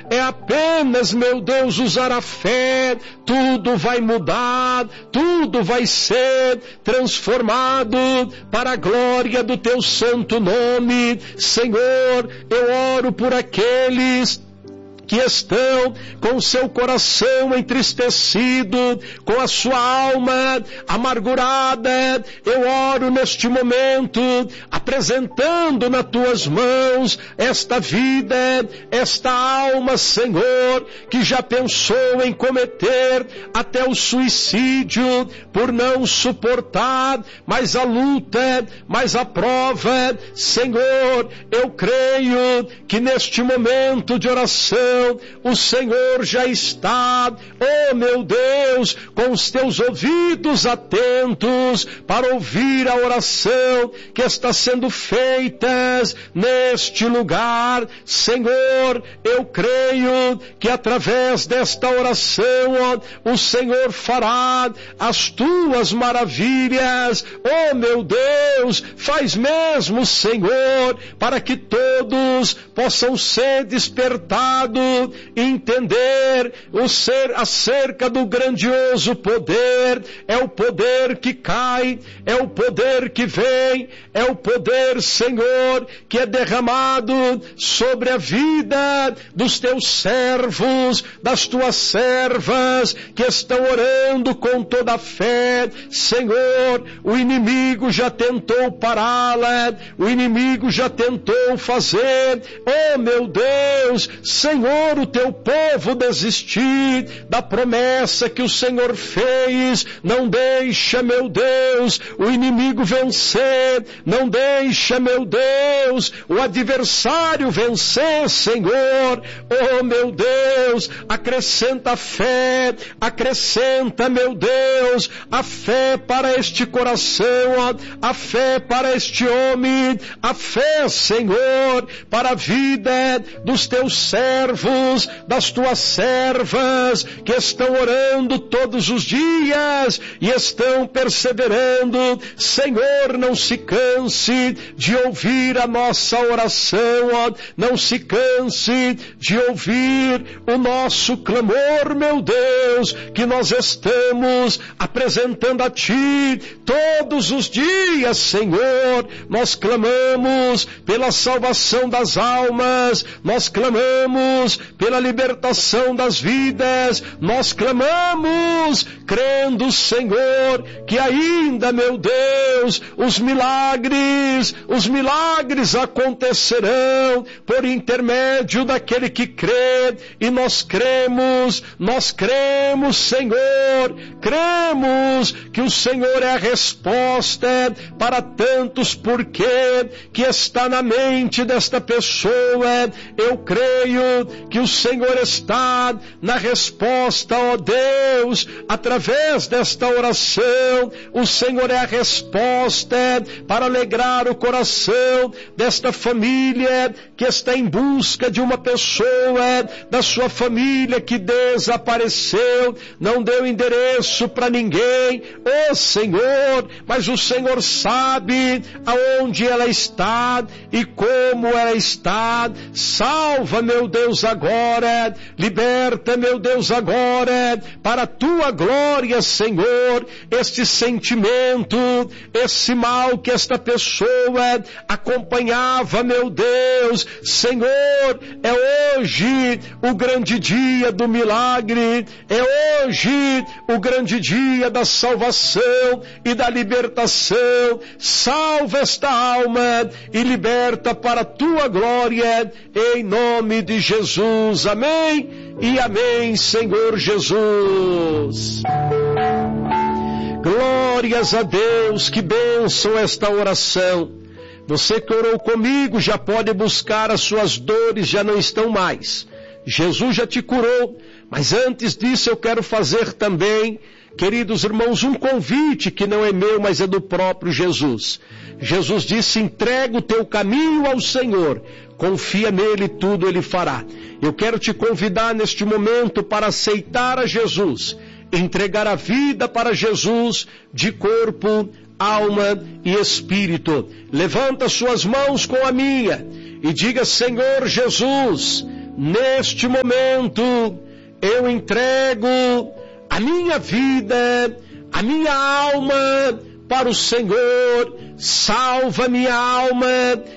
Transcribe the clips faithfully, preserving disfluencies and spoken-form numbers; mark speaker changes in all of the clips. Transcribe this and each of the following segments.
Speaker 1: é apenas, meu Deus, usar a fé, tudo vai mudar, tudo vai ser transformado para a glória do teu santo nome. Senhor, eu oro por aqueles que estão com o seu coração entristecido, com a sua alma amargurada. Eu oro neste momento, apresentando nas tuas mãos esta vida, esta alma, Senhor, que já pensou em cometer até o suicídio, por não suportar mais a luta, mais a prova. Senhor, eu creio que neste momento de oração, o Senhor já está, oh meu Deus, com os teus ouvidos atentos para ouvir a oração que está sendo feita neste lugar. Senhor, eu creio que através desta oração o Senhor fará as tuas maravilhas. Oh meu Deus, faz mesmo, Senhor, para que todos possam ser despertados, entender o ser acerca do grandioso poder. É o poder que cai, é o poder que vem, é o poder, Senhor, que é derramado sobre a vida dos teus servos, das tuas servas, que estão orando com toda a fé. Senhor, o inimigo já tentou pará-la, o inimigo já tentou fazer, oh meu Deus, Senhor, o teu povo desistir da promessa que o Senhor fez. Não deixa, meu Deus, o inimigo vencer, não deixa, meu Deus, o adversário vencer, Senhor. Oh meu Deus, acrescenta fé, acrescenta, meu Deus, a fé para este coração, a fé para este homem, a fé, Senhor, para a vida dos teus servos, das tuas servas, que estão orando todos os dias e estão perseverando. Senhor, não se canse de ouvir a nossa oração, não se canse de ouvir o nosso clamor, meu Deus, que nós estamos apresentando a Ti todos os dias, Senhor. Nós clamamos pela salvação das almas, nós clamamos pela libertação das vidas, nós clamamos crendo, Senhor, que ainda, meu Deus, os milagres, os milagres acontecerão por intermédio daquele que crê. E nós cremos, nós cremos, Senhor, cremos que o Senhor é a resposta para tantos porquê que está na mente desta pessoa. Eu creio que o Senhor está na resposta, ó Deus, através desta oração. O Senhor é a resposta para alegrar o coração desta família que está em busca de uma pessoa da sua família que desapareceu, não deu endereço para ninguém. Ó Senhor, mas o Senhor sabe aonde ela está e como ela está. Salva, meu Deus, agora. Liberta, meu Deus, agora, para a tua glória, Senhor, este sentimento, esse mal que esta pessoa acompanhava, meu Deus. Senhor, é hoje o grande dia do milagre, é hoje o grande dia da salvação e da libertação. Salva esta alma e liberta para a tua glória, em nome de Jesus. Amém e amém, Senhor Jesus. Glórias a Deus, que bênção esta oração. Você que orou comigo já pode buscar, as suas dores já não estão mais. Jesus já te curou, mas antes disso eu quero fazer também, queridos irmãos, um convite que não é meu, mas é do próprio Jesus. Jesus disse: entrega o teu caminho ao Senhor, confia nele, tudo ele fará. Eu quero te convidar neste momento para aceitar a Jesus, entregar a vida para Jesus de corpo, alma e espírito. Levanta suas mãos com a minha e diga: Senhor Jesus, neste momento eu entrego a minha vida, a minha alma para o Senhor. Salva minha alma,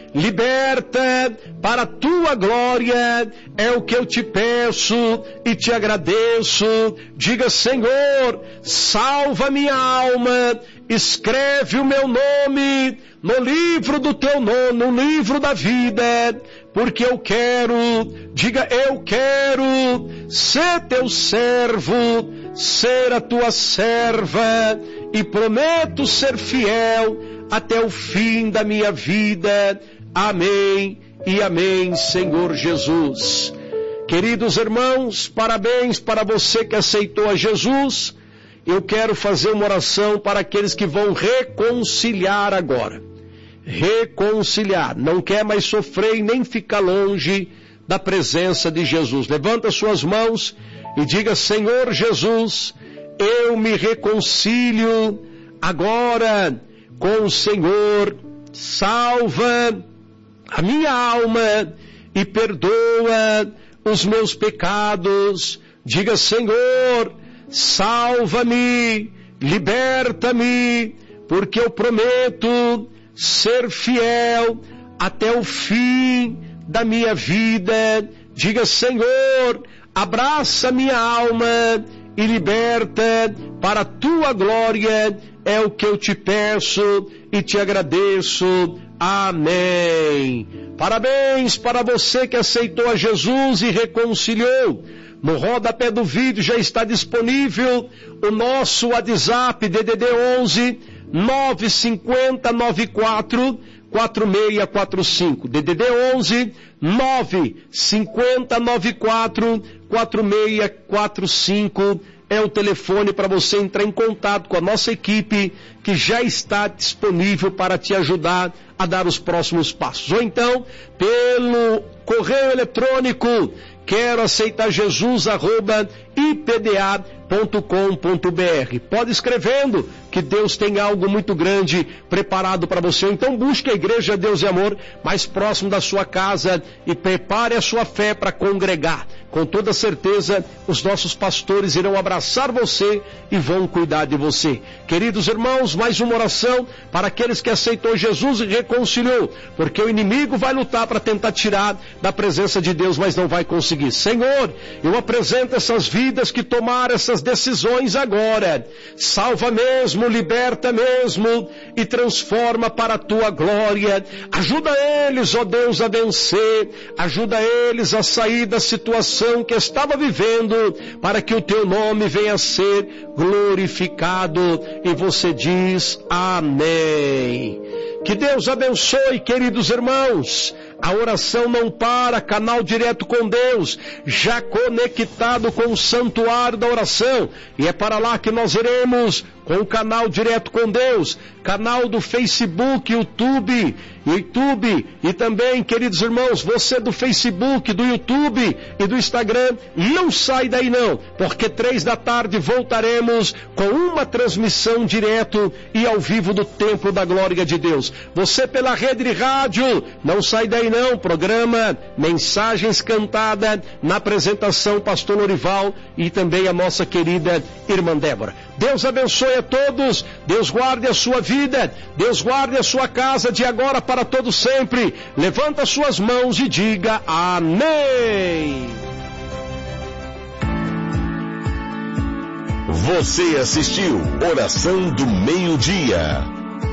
Speaker 1: liberta para a tua glória, é o que eu te peço e te agradeço. Diga: Senhor, salva minha alma, escreve o meu nome no livro do teu nome, no livro da vida, porque eu quero, diga, eu quero ser teu servo, ser a tua serva, e prometo ser fiel até o fim da minha vida. Amém e amém, Senhor Jesus. Queridos irmãos, parabéns para você que aceitou a Jesus. Eu quero fazer uma oração para aqueles que vão reconciliar agora. Reconciliar, não quer mais sofrer e nem ficar longe da presença de Jesus. Levanta suas mãos e diga: Senhor Jesus, eu me reconcilio agora com o Senhor. Salva a minha alma e perdoa os meus pecados. Diga: Senhor, salva-me, liberta-me, porque eu prometo ser fiel até o fim da minha vida. Diga: Senhor, abraça minha alma e liberta para a tua glória, é o que eu te peço e te agradeço. Amém. Parabéns para você que aceitou a Jesus e reconciliou. No rodapé do vídeo já está disponível o nosso WhatsApp D D D onze nove cinco zero nove quatro quatro seis quatro cinco. D D D onze nove cinco zero nove quatro quatro seis quatro cinco é o telefone para você entrar em contato com a nossa equipe, que já está disponível para te ajudar a dar os próximos passos. Ou então, pelo correio eletrônico, quero aceitar Jesus, arroba I P D A ponto com ponto B R. Pode escrevendo, que Deus tem algo muito grande preparado para você. Então busque a Igreja Deus e Amor mais próximo da sua casa e prepare a sua fé para congregar. Com toda certeza, os nossos pastores irão abraçar você e vão cuidar de você. Queridos irmãos, mais uma oração para aqueles que aceitou Jesus e reconciliou, porque o inimigo vai lutar para tentar tirar da presença de Deus, mas não vai conseguir. Senhor, eu apresento essas vidas que tomaram essas decisões agora. Salva mesmo, liberta mesmo e transforma para a tua glória. Ajuda eles, ó Deus, a vencer. Ajuda eles a sair da situação que estava vivendo, para que o teu nome venha a ser glorificado. E você diz amém. Que Deus abençoe, queridos irmãos. A oração não para, canal Direto com Deus, já conectado com o santuário da oração, e é para lá que nós iremos com o canal Direto com Deus, canal do Facebook, YouTube, YouTube, e também, queridos irmãos, você do Facebook, do YouTube e do Instagram, não sai daí não, porque três da tarde voltaremos com uma transmissão direto e ao vivo do Templo da Glória de Deus. Você pela rede de rádio, não sai daí não, programa Mensagens Cantada, na apresentação Pastor Lorival e também a nossa querida irmã Débora. Deus abençoe a todos, Deus guarde a sua vida, Deus guarde a sua casa de agora para todo sempre. Levanta suas mãos e diga amém.
Speaker 2: Você assistiu Oração do Meio-Dia.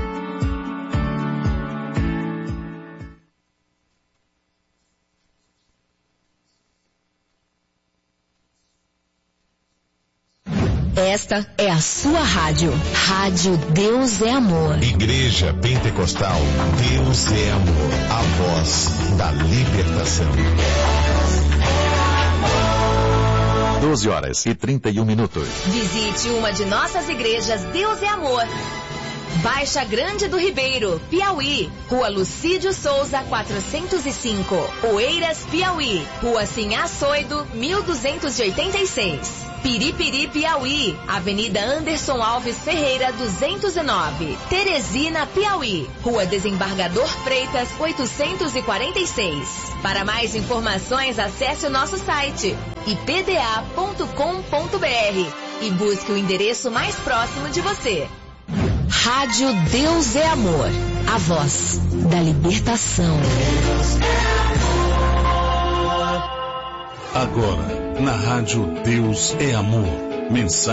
Speaker 3: Esta é a sua rádio. Rádio Deus é Amor.
Speaker 2: Igreja Pentecostal Deus é Amor. A voz da libertação. doze horas e trinta e um minutos.
Speaker 3: Visite uma de nossas igrejas Deus é Amor. Baixa Grande do Ribeiro, Piauí, Rua Lucídio Souza, quatrocentos e cinco. Oeiras, Piauí, Rua Sinhá Soido, mil duzentos e oitenta e seis. Piripiri, Piauí, Avenida Anderson Alves Ferreira, duzentos e nove. Teresina, Piauí, Rua Desembargador Freitas, oitocentos e quarenta e seis. Para mais informações, acesse o nosso site i p d a ponto com ponto b r e busque o endereço mais próximo de você. Rádio Deus é Amor, a voz da libertação.
Speaker 4: Agora, na Rádio Deus é Amor, mensagem